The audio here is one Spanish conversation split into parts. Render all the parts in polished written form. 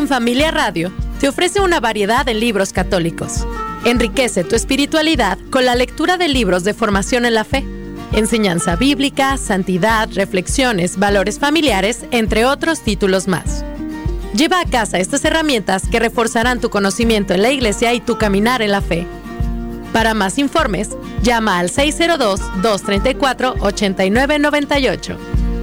Familia Radio te ofrece una variedad de libros católicos. Enriquece tu espiritualidad con la lectura de libros de formación en la fe, enseñanza bíblica, santidad, reflexiones, valores familiares, entre otros títulos más. Lleva a casa estas herramientas que reforzarán tu conocimiento en la Iglesia y tu caminar en la fe. Para más informes, llama al 602-234-8998.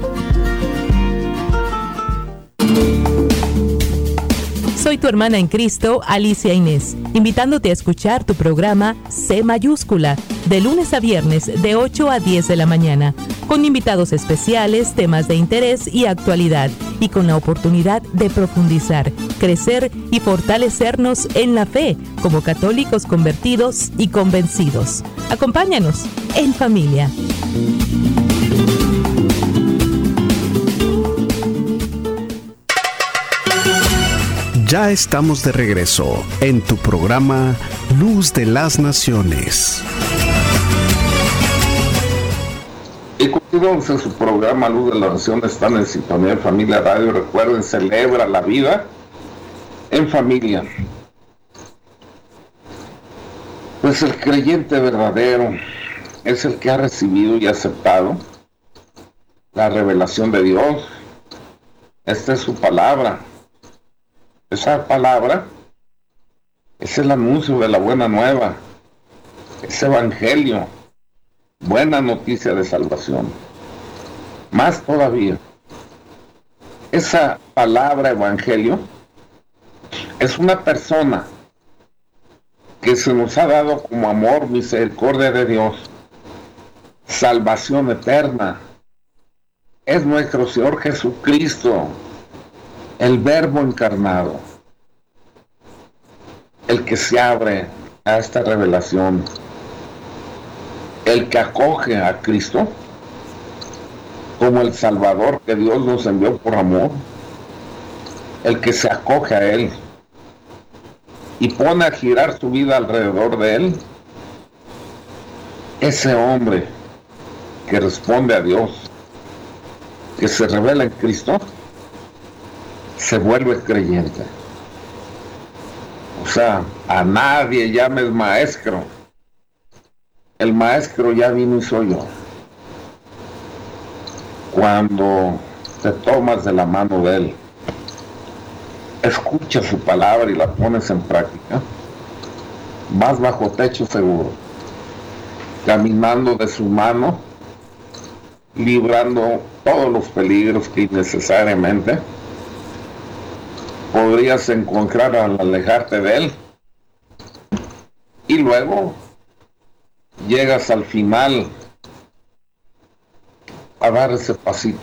Soy tu hermana en Cristo, Alicia Inés, invitándote a escuchar tu programa C Mayúscula, de lunes a viernes de 8 a 10 de la mañana, con invitados especiales, temas de interés y actualidad, y con la oportunidad de profundizar, crecer y fortalecernos en la fe, como católicos convertidos y convencidos. Acompáñanos en familia. Ya estamos de regreso en tu programa Luz de las Naciones. Y continuamos en su programa Luz de las Naciones. Están en sintonía de Familia Radio. Recuerden, celebra la vida en familia. Pues el creyente verdadero es el que ha recibido y aceptado la revelación de Dios. Esta es su palabra. Esa palabra es el anuncio de la buena nueva, es evangelio, buena noticia de salvación. Más todavía, esa palabra evangelio es una persona que se nos ha dado como amor, misericordia de Dios, salvación eterna. Es nuestro Señor Jesucristo, el Verbo encarnado, el que se abre a esta revelación, el que acoge a Cristo como el Salvador que Dios nos envió por amor, el que se acoge a Él y pone a girar su vida alrededor de Él. Ese hombre que responde a Dios, que se revela en Cristo, se vuelve creyente. O sea, a nadie llames maestro. El maestro ya vino y soy yo. Cuando te tomas de la mano de Él, escuchas su palabra y la pones en práctica, vas bajo techo seguro, caminando de su mano, librando todos los peligros que innecesariamente podrías encontrar al alejarte de Él. Y luego llegas al final a dar ese pasito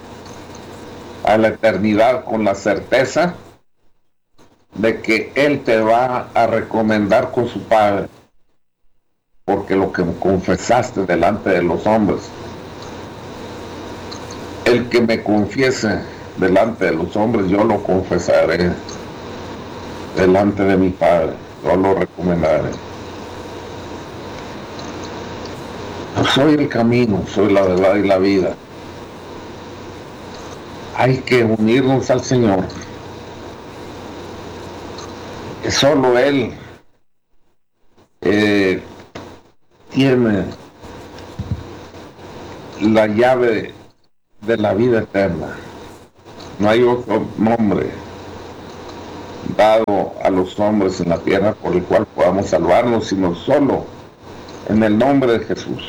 a la eternidad con la certeza de que Él te va a recomendar con su Padre, porque lo que confesaste delante de los hombres, el que me confiese delante de los hombres, yo lo confesaré delante de mi Padre, yo lo recomendaré. Soy el camino, soy la verdad y la vida. Hay que unirnos al Señor, que solo Él tiene la llave de la vida eterna. No hay otro nombre dado a los hombres en la tierra por el cual podamos salvarnos, sino solo en el nombre de Jesús.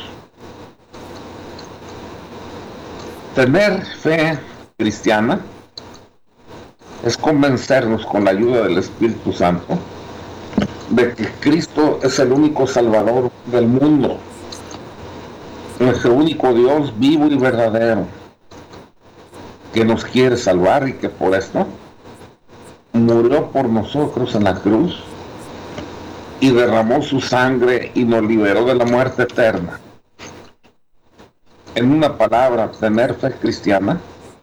Tener fe cristiana es convencernos con la ayuda del Espíritu Santo de que Cristo es el único Salvador del mundo, nuestro único Dios vivo y verdadero, que nos quiere salvar y que por esto murió por nosotros en la cruz y derramó su sangre y nos liberó de la muerte eterna. En una palabra, tener fe cristiana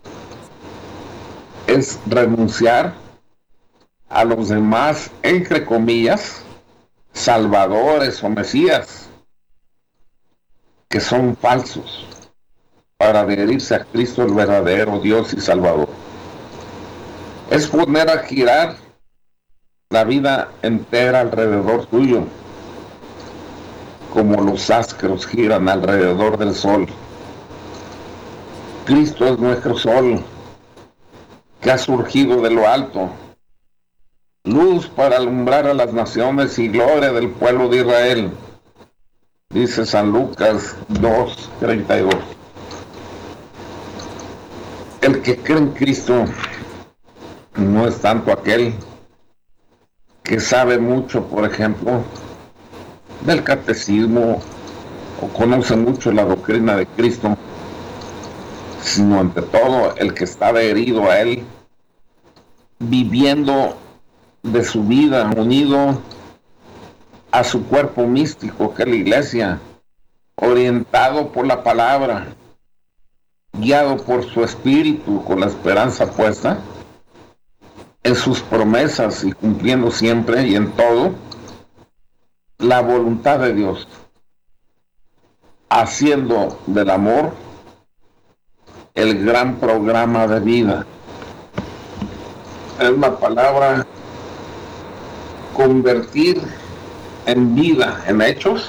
es renunciar a los demás, entre comillas, salvadores o mesías, que son falsos, para adherirse a Cristo, el verdadero Dios y Salvador. Es poner a girar la vida entera alrededor tuyo, como los astros giran alrededor del sol. Cristo es nuestro sol, que ha surgido de lo alto, luz para alumbrar a las naciones y gloria del pueblo de Israel, dice San Lucas 2:32. El que cree en Cristo no es tanto aquel que sabe mucho, por ejemplo, del catecismo o conoce mucho la doctrina de Cristo, sino ante todo el que está adherido a Él, viviendo de su vida, unido a su cuerpo místico que es la iglesia, orientado por la palabra, guiado por su espíritu, con la esperanza puesta en sus promesas y cumpliendo siempre y en todo la voluntad de Dios, haciendo del amor el gran programa de vida. Es la palabra convertir en vida, en hechos,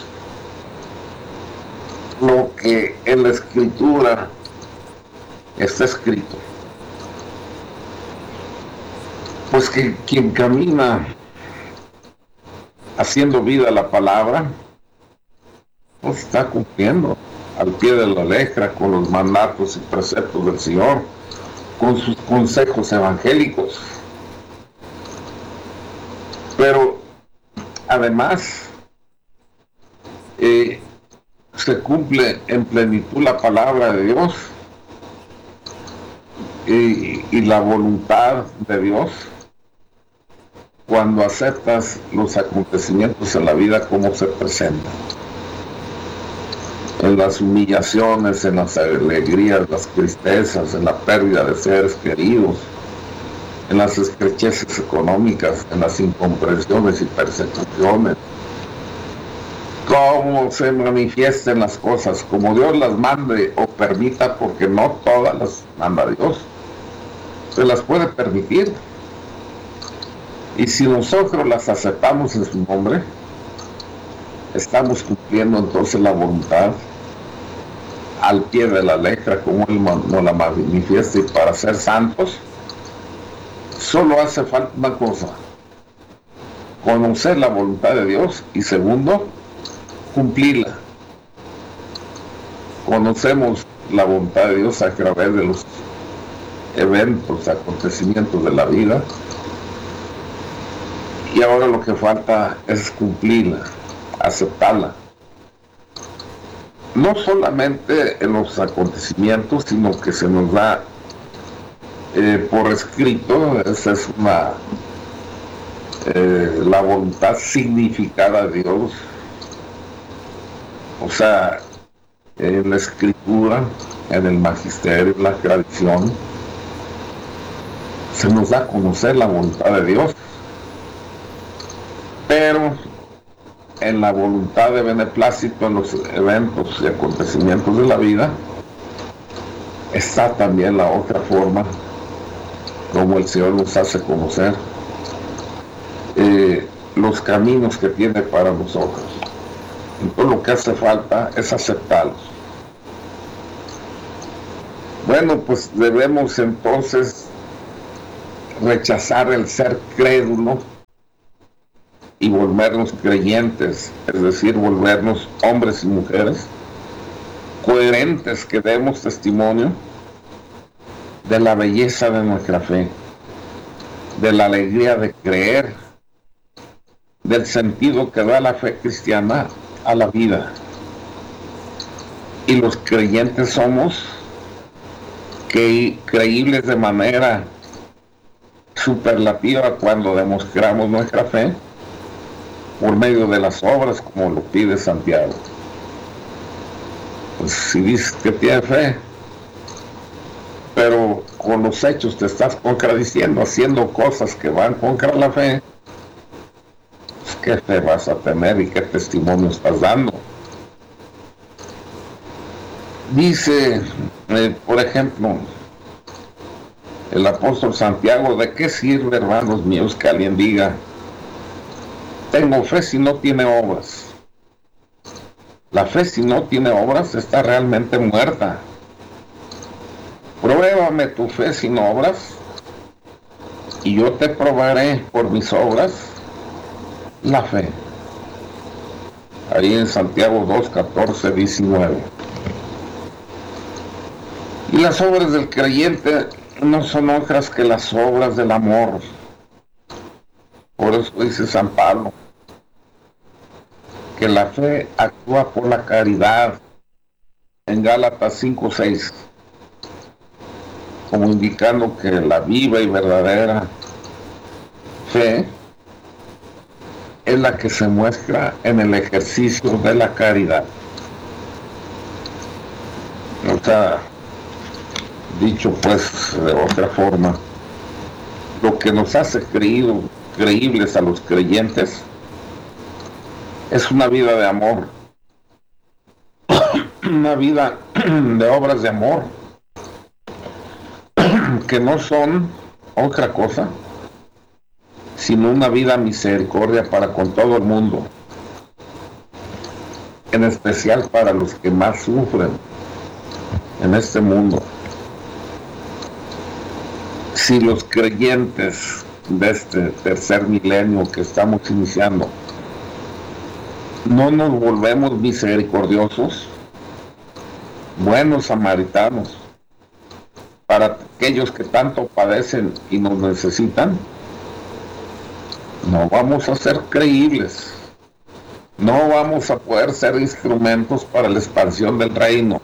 lo que en la Escritura está escrito. Pues que quien camina haciendo vida la palabra, pues está cumpliendo al pie de la letra con los mandatos y preceptos del Señor, con sus consejos evangélicos. Pero además se cumple en plenitud la palabra de Dios y la voluntad de Dios cuando aceptas los acontecimientos en la vida como se presentan, en las humillaciones, en las alegrías, las tristezas, en la pérdida de seres queridos, en las estrecheces económicas, en las incomprensiones y persecuciones, cómo se manifiesten las cosas, como Dios las mande o permita, porque no todas las manda Dios, se las puede permitir. Y si nosotros las aceptamos en su nombre, estamos cumpliendo entonces la voluntad al pie de la letra, como Él nos la manifiesta. Y para ser santos, solo hace falta una cosa: conocer la voluntad de Dios, y segundo, cumplirla. Conocemos la voluntad de Dios a través de los eventos, acontecimientos de la vida, y ahora lo que falta es cumplirla, aceptarla. No solamente en los acontecimientos, sino que se nos da por escrito. Esa es la voluntad significada de Dios. O sea, en la escritura, en el magisterio, en la tradición, se nos da a conocer la voluntad de Dios. Pero en la voluntad de beneplácito, en los eventos y acontecimientos de la vida, está también la otra forma como el Señor nos hace conocer los caminos que tiene para nosotros. Entonces lo que hace falta es aceptarlos. Bueno, pues debemos entonces rechazar el ser crédulo y volvernos creyentes, es decir, volvernos hombres y mujeres coherentes que demos testimonio de la belleza de nuestra fe, de la alegría de creer, del sentido que da la fe cristiana a la vida. Y los creyentes somos creíbles de manera superlativa cuando demostramos nuestra fe por medio de las obras, como lo pide Santiago. Pues si dices que tienes fe, pero con los hechos te estás contradiciendo, haciendo cosas que van contra la fe, pues ¿qué fe vas a tener y qué testimonio estás dando? Dice, por ejemplo, el apóstol Santiago: ¿de qué sirve, hermanos míos, que alguien diga tengo fe si no tiene obras? La fe si no tiene obras está realmente muerta. Pruébame tu fe sin obras y yo te probaré por mis obras la fe. Ahí en Santiago 2, 14, 19. Y las obras del creyente no son otras que las obras del amor. Por eso dice San Pablo que la fe actúa por la caridad en Gálatas 5, 6, como indicando que la viva y verdadera fe es la que se muestra en el ejercicio de la caridad. O sea, dicho pues de otra forma, lo que nos hace creíbles a los creyentes es una vida de amor, una vida de obras de amor, que no son otra cosa sino una vida misericordia para con todo el mundo, en especial para los que más sufren en este mundo. Si los creyentes de este tercer milenio que estamos iniciando no nos volvemos misericordiosos, buenos samaritanos, para aquellos que tanto padecen y nos necesitan, no vamos a ser creíbles, no vamos a poder ser instrumentos para la expansión del reino.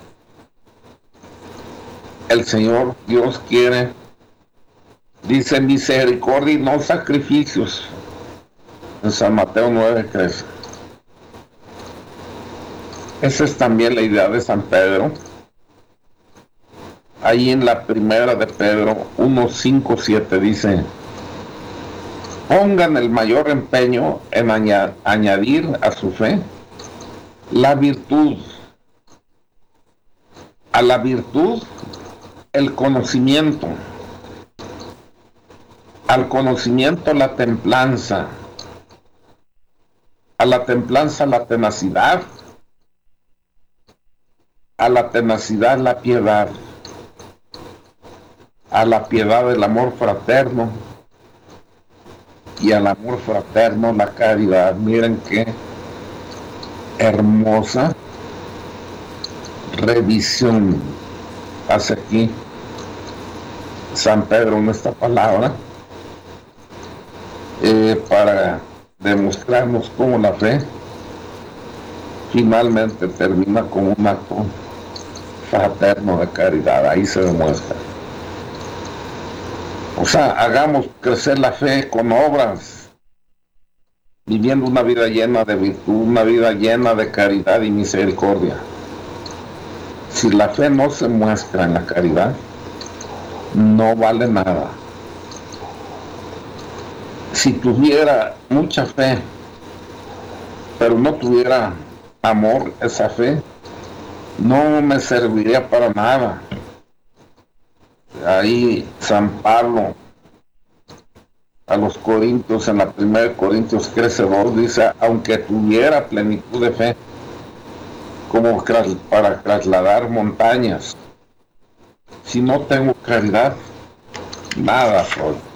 El Señor Dios quiere, dice, misericordia y no sacrificios, en San Mateo 9:13. Esa es también la idea de San Pedro. Ahí en la primera de Pedro 1:5-7 dice: pongan el mayor empeño en añadir a su fe la virtud, a la virtud el conocimiento, al conocimiento la templanza, a la templanza la tenacidad, a la tenacidad la piedad, a la piedad el amor fraterno y al amor fraterno la caridad. Miren qué hermosa revisión hace aquí San Pedro en esta palabra, para demostrarnos cómo la fe finalmente termina con un acto fraterno de caridad. Ahí se demuestra. O sea, hagamos crecer la fe con obras, viviendo una vida llena de virtud, una vida llena de caridad y misericordia. Si la fe no se muestra en la caridad, no vale nada. Si tuviera mucha fe, pero no tuviera amor, esa fe no me serviría para nada. Ahí San Pablo a los Corintios, en la 1 Corintios 13:2, dice: aunque tuviera plenitud de fe, como para trasladar montañas, si no tengo caridad, nada soy.